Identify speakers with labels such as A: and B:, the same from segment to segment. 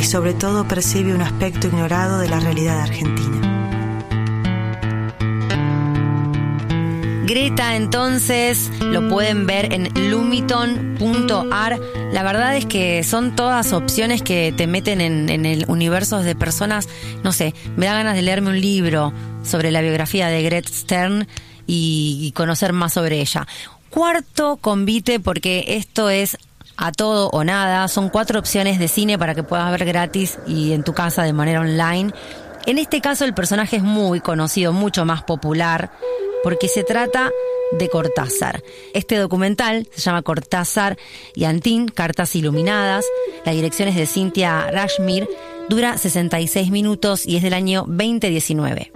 A: sobre todo percibe un aspecto ignorado de la realidad argentina.
B: Greta, entonces, lo pueden ver en lumiton.ar. La verdad es que son todas opciones que te meten en el universo de personas. No sé, me da ganas de leerme un libro sobre la biografía de Greta Stern y conocer más sobre ella. Cuarto convite, porque esto es a todo o nada. Son 4 opciones de cine para que puedas ver gratis y en tu casa de manera online. En este caso el personaje es muy conocido, mucho más popular, porque se trata de Cortázar. Este documental se llama Cortázar y Antín, Cartas Iluminadas. La dirección es de Cynthia Rashmir, dura 66 minutos y es del año 2019.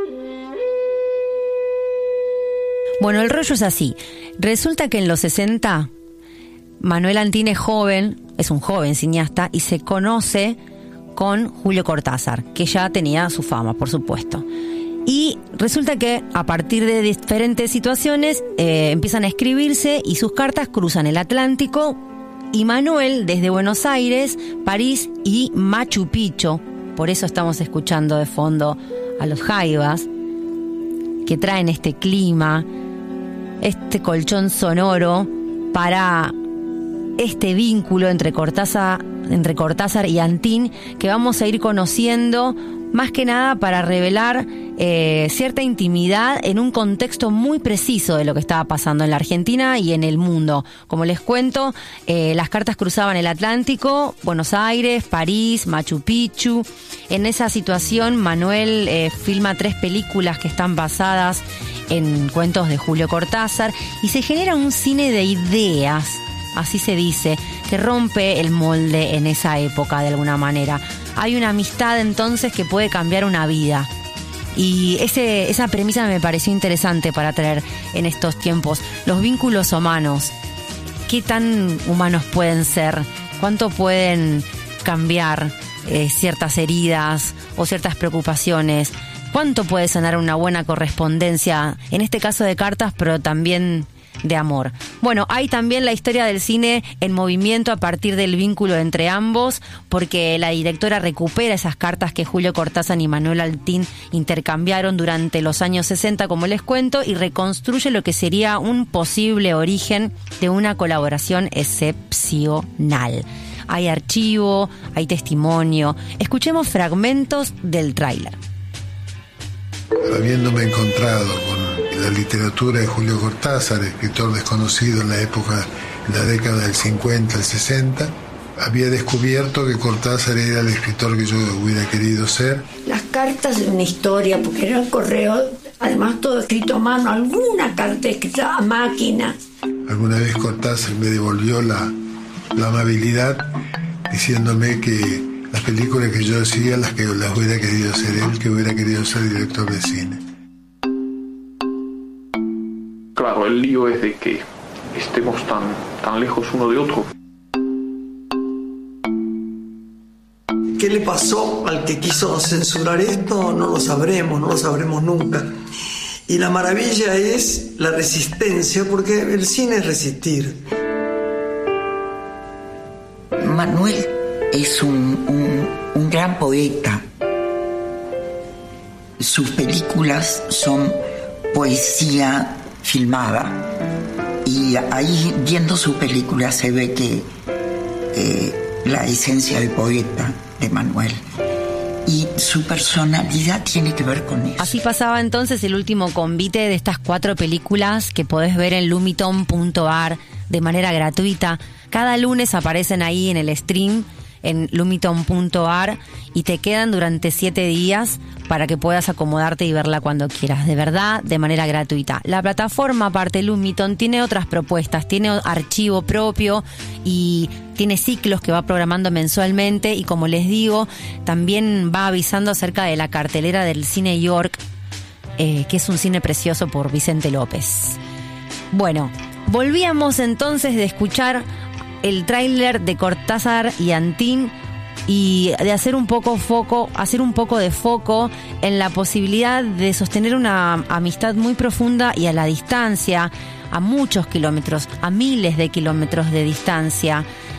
B: Bueno, el rollo es así. Resulta que en los 60, Manuel Antín es joven, es un joven cineasta, y se conoce con Julio Cortázar, que ya tenía su fama, por supuesto. Y resulta que a partir de diferentes situaciones empiezan a escribirse y sus cartas cruzan el Atlántico, y Manuel desde Buenos Aires, París y Machu Picchu. Por eso estamos escuchando de fondo a los Jaivas, que traen este clima, este colchón sonoro para este vínculo entre Cortázar y Antín, que vamos a ir conociendo más que nada para revelar cierta intimidad en un contexto muy preciso de lo que estaba pasando en la Argentina y en el mundo. Como les cuento, las cartas cruzaban el Atlántico, Buenos Aires, París, Machu Picchu. En esa situación, Manuel filma 3 películas que están basadas en cuentos de Julio Cortázar, y se genera un cine de ideas, así se dice, que rompe el molde en esa época de alguna manera. Hay una amistad entonces que puede cambiar una vida. Y esa premisa me pareció interesante para traer en estos tiempos. Los vínculos humanos, ¿qué tan humanos pueden ser? ¿Cuánto pueden cambiar ciertas heridas o ciertas preocupaciones? ¿Cuánto puede sanar una buena correspondencia? En este caso de cartas, pero también de amor. Bueno, hay también la historia del cine en movimiento a partir del vínculo entre ambos, porque la directora recupera esas cartas que Julio Cortázar y Manuel Antín intercambiaron durante los años 60, como les cuento, y reconstruye lo que sería un posible origen de una colaboración excepcional. Hay archivo, hay testimonio. Escuchemos fragmentos del tráiler.
C: Habiéndome encontrado con la literatura de Julio Cortázar, escritor desconocido en la época, en la década del 50 al 60, había descubierto que Cortázar era el escritor que yo hubiera querido ser.
D: Las cartas de una historia, porque era un correo, además todo escrito a mano, alguna carta escrita a máquina.
C: Alguna vez Cortázar me devolvió la amabilidad diciéndome que las películas que yo hacía, las hubiera querido hacer él, que hubiera querido ser director de cine.
E: Claro, el lío es de que estemos tan lejos uno de otro.
F: ¿Qué le pasó al que quiso censurar esto? No lo sabremos nunca. Y la maravilla es la resistencia, porque el cine es resistir.
G: Manuel es un gran poeta. Sus películas son poesía filmada, y ahí, viendo sus películas, se ve que la esencia del poeta de Manuel y su personalidad tiene que ver con eso.
B: Así pasaba entonces el último convite de estas 4 películas que podés ver en lumiton.ar de manera gratuita. Cada lunes aparecen ahí en el stream en lumiton.ar y te quedan durante 7 días para que puedas acomodarte y verla cuando quieras, de verdad, de manera gratuita. La plataforma, aparte Lumiton, tiene otras propuestas, tiene archivo propio y tiene ciclos que va programando mensualmente, y como les digo, también va avisando acerca de la cartelera del Cine York, que es un cine precioso por Vicente López. Bueno, volvíamos entonces de escuchar el tráiler de Cortázar y Antín y de hacer un poco de foco en la posibilidad de sostener una amistad muy profunda y a la distancia, a muchos kilómetros, a miles de kilómetros de distancia,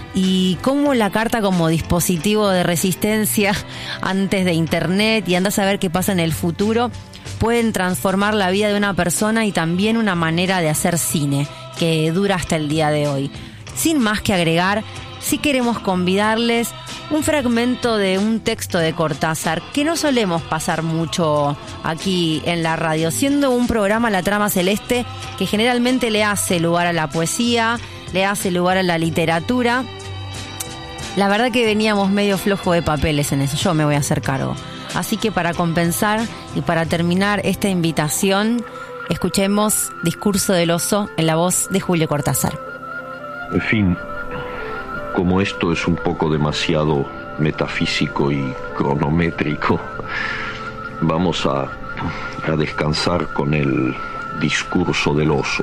B: y cómo la carta como dispositivo de resistencia antes de internet y anda a saber qué pasa en el futuro pueden transformar la vida de una persona y también una manera de hacer cine que dura hasta el día de hoy. Sin más que agregar, sí queremos convidarles un fragmento de un texto de Cortázar que no solemos pasar mucho aquí en la radio, siendo un programa La Trama Celeste que generalmente le hace lugar a la poesía, le hace lugar a la literatura. La verdad que veníamos medio flojo de papeles en eso, yo me voy a hacer cargo. Así que para compensar y para terminar esta invitación, escuchemos Discurso del Oso en la voz de Julio Cortázar.
H: En fin, como esto es un poco demasiado metafísico y cronométrico, vamos a descansar con el Discurso del Oso.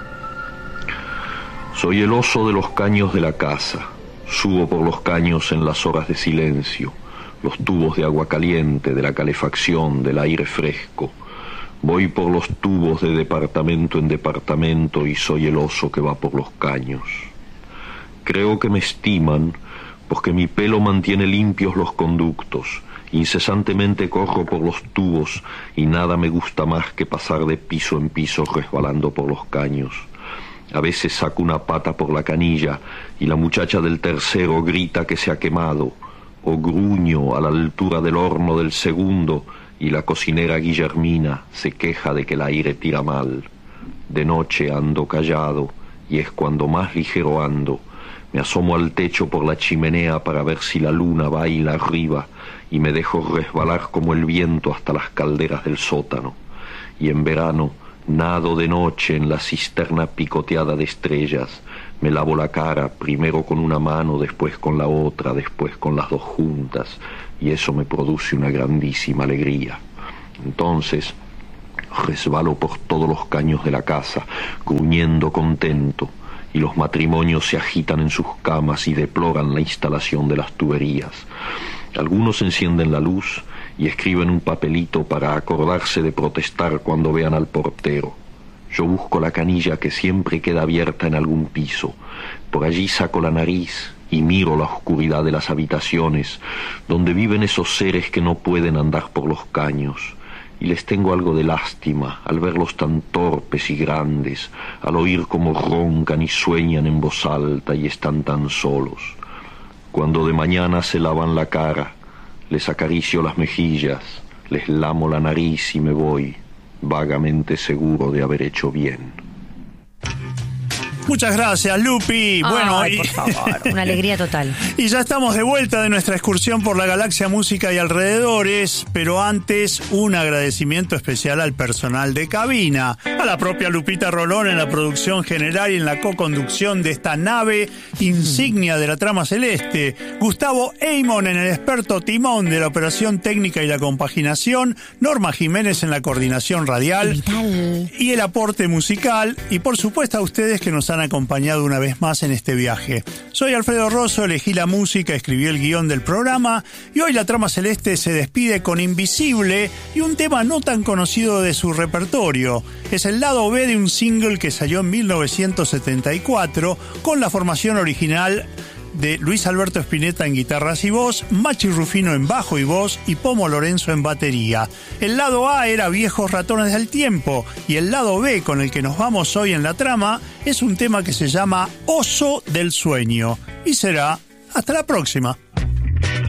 H: Soy el oso de los caños de la casa, subo por los caños en las horas de silencio, los tubos de agua caliente, de la calefacción, del aire fresco. Voy por los tubos de departamento en departamento y soy el oso que va por los caños. Creo que me estiman porque mi pelo mantiene limpios los conductos. Incesantemente corro por los tubos y nada me gusta más que pasar de piso en piso resbalando por los caños. A veces saco una pata por la canilla y la muchacha del tercero grita que se ha quemado, o gruño a la altura del horno del segundo y la cocinera Guillermina se queja de que el aire tira mal. De noche ando callado y es cuando más ligero ando. Me asomo al techo por la chimenea para ver si la luna baila arriba y me dejo resbalar como el viento hasta las calderas del sótano. Y en verano nado de noche en la cisterna picoteada de estrellas. Me lavo la cara, primero con una mano, después con la otra, después con las dos juntas, y eso me produce una grandísima alegría. Entonces resbalo por todos los caños de la casa, gruñendo contento, y los matrimonios se agitan en sus camas y deploran la instalación de las tuberías. Algunos encienden la luz y escriben un papelito para acordarse de protestar cuando vean al portero. Yo busco la canilla que siempre queda abierta en algún piso. Por allí saco la nariz y miro la oscuridad de las habitaciones donde viven esos seres que no pueden andar por los caños. Y les tengo algo de lástima al verlos tan torpes y grandes, al oír cómo roncan y sueñan en voz alta y están tan solos. Cuando de mañana se lavan la cara, les acaricio las mejillas, les lamo la nariz y me voy, vagamente seguro de haber hecho bien.
I: Muchas gracias, Lupi. Bueno,
B: por favor, una alegría total.
I: Y ya estamos de vuelta de nuestra excursión por la galaxia música y alrededores, pero antes un agradecimiento especial al personal de cabina, a la propia Lupita Rolón en la producción general y en la co-conducción de esta nave insignia de la Trama Celeste, Gustavo Eymon en el experto timón de la operación técnica y la compaginación, Norma Jiménez en la coordinación radial y el aporte musical, y por supuesto a ustedes que nos han acompañado una vez más en este viaje. Soy Alfredo Rosso, elegí la música, escribí el guión del programa y hoy la Trama Celeste se despide con Invisible y un tema no tan conocido de su repertorio. Es el lado B de un single que salió en 1974 con la formación original de Luis Alberto Spinetta en guitarras y voz, Machi Rufino en bajo y voz y Pomo Lorenzo en batería. El lado A era Viejos Ratones del Tiempo y el lado B con el que nos vamos hoy en la trama es un tema que se llama Oso del Sueño. Y será hasta la próxima.